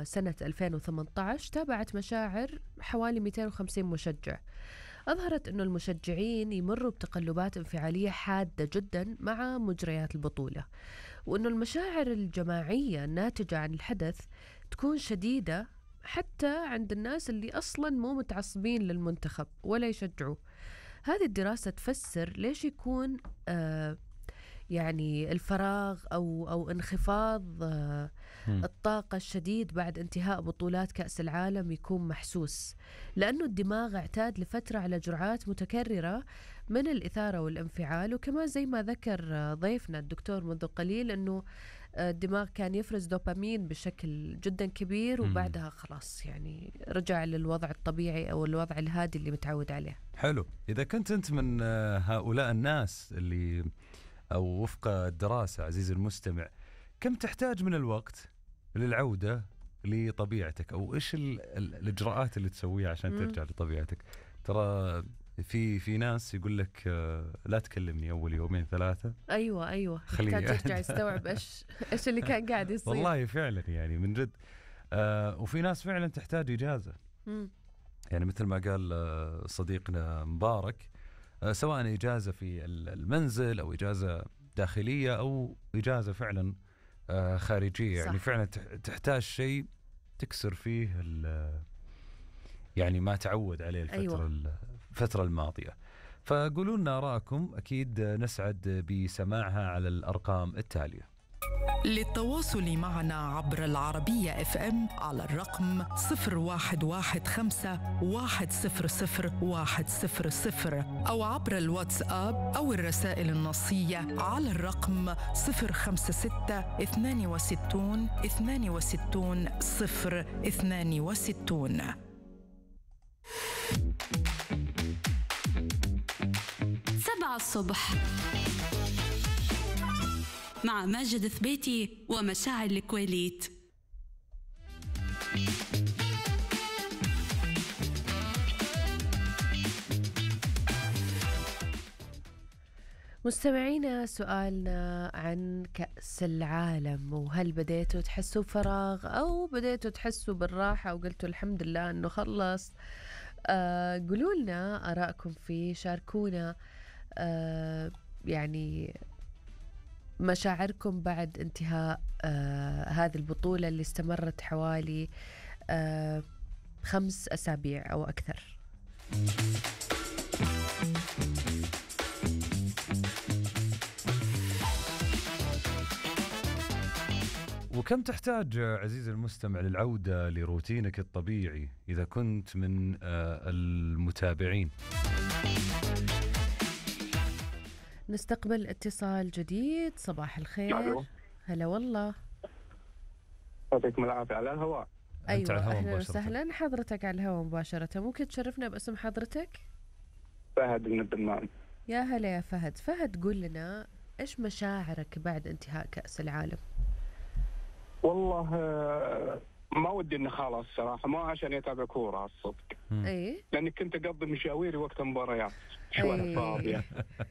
سنة 2018 تابعت مشاعر حوالي 250 مشجع. أظهرت أن المشجعين يمروا بتقلبات انفعالية حادة جدا مع مجريات البطولة، وأن المشاعر الجماعية الناتجة عن الحدث تكون شديدة حتى عند الناس اللي أصلا مو متعصبين للمنتخب ولا يشجعوا. هذه الدراسة تفسر ليش يكون يعني الفراغ أو انخفاض الطاقة الشديد بعد انتهاء بطولات كأس العالم يكون محسوس، لأنه الدماغ اعتاد لفترة على جرعات متكررة من الإثارة والانفعال. وكما زي ما ذكر ضيفنا الدكتور منذ قليل أنه الدماغ كان يفرز دوبامين بشكل جدا كبير، وبعدها خلاص يعني رجع للوضع الطبيعي أو الوضع الهادي اللي متعود عليه. حلو. إذا كنت أنت من هؤلاء الناس اللي أو وفق الدراسة عزيزي المستمع، كم تحتاج من الوقت للعودة لطبيعتك، أو إيش الإجراءات اللي تسويها عشان ترجع لطبيعتك؟ ترى في ناس يقول لك لا تكلمني أول يومين ثلاثة. أيوة كان ترجع يستوعب إيش اللي كان قاعد يصير. والله فعلا يعني من جد. وفي ناس فعلا تحتاج إجازة. يعني مثل ما قال صديقنا مبارك، سواء إجازة في المنزل أو إجازة داخلية أو إجازة فعلا خارجية. صح. يعني فعلا تحتاج شيء تكسر فيه يعني ما تعود عليه الفترة الماضية. فقولوا لنا آراءكم، أكيد نسعد بسماعها على الأرقام التالية. للتواصل معنا عبر العربية FM على الرقم 0115-100-100 أو عبر الواتساب أو الرسائل النصية على الرقم 056-62-62-062. 7 الصبح مع ماجد ثبيتي ومشاعل الكويليت. مستمعينا، سؤالنا عن كأس العالم، وهل بديتوا تحسوا بفراغ أو بديتوا تحسوا بالراحة وقلتوا الحمد لله أنه خلص؟ قولوا لنا آراءكم فيه، شاركونا يعني مشاعركم بعد انتهاء هذه البطولة اللي استمرت حوالي 5 أسابيع أو أكثر. وكم تحتاج عزيزي المستمع للعودة لروتينك الطبيعي إذا كنت من المتابعين؟ نستقبل اتصال جديد. صباح الخير. هلا والله. يعطيكم العافية. على الهواء. أيوة أهلا وسهلا، حضرتك على الهواء مباشرة. ممكن تشرفنا باسم حضرتك؟ فهد من الدمام. يا هلا يا فهد. فهد قول لنا إيش مشاعرك بعد انتهاء كأس العالم؟ والله ما ودي إني خلاص صراحة، ما عشان يتابع كورة الصدق. إيه. لأني كنت أقضي مشاويري وقت المباريات شوي فاضية.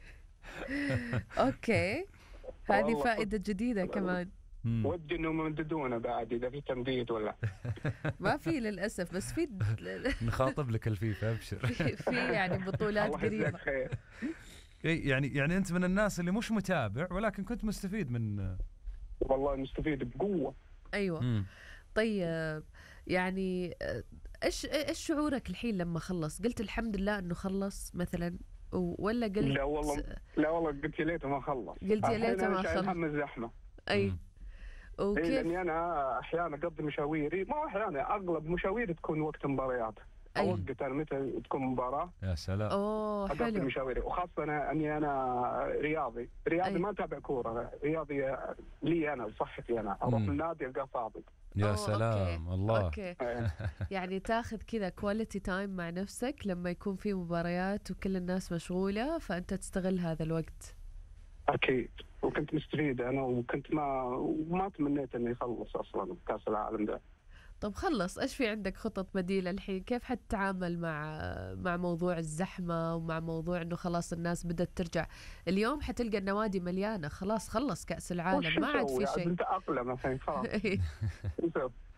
أوكي، هذه فائدة جديدة كمان. ودي إنهم يمددونا بعد إذا في تمديد ولا. ما في للأسف، بس في نخاطب لك الفيفا أبشر. في يعني بطولات قريبة. يعني أنت من الناس اللي مش متابع ولكن كنت مستفيد من. والله مستفيد بقوة. أيوة. طيب يعني إيش شعورك الحين لما خلص؟ قلت الحمد لله إنه خلص مثلا، ولا قلت لا والله قلت يا ليته ما خلص. قلت يا ليته ما خلص. هم الزحمة. أي. وكيف؟ لأني أنا أحيانا أقضي مشاويري، ما أحيانا أغلب مشاويري تكون وقت مباريات. أوقت أنا متى تكون مباراة. يا سلام. أقضي مشاويري، وخاصة أني أنا رياضي ما أتابع كورة، رياضي لي أنا وصحتي أنا، أروح النادي ألقاه فاضي. يا سلام. الله. أوكي. يعني تاخذ كذا كواليتي تايم مع نفسك لما يكون في مباريات وكل الناس مشغولة، فأنت تستغل هذا الوقت. أكيد. وكنت مستفيد أنا، وكنت ما تمنيت أني يخلص أصلا كأس العالم ده. طب خلص، إيش في عندك خطط بديلة الحين؟ كيف حتتعامل مع موضوع الزحمة ومع موضوع إنه خلاص الناس بدأت ترجع؟ اليوم حتلقى النوادي مليانة، خلاص كأس العالم ما عاد في شيء. أنت أقلم الحين خلاص.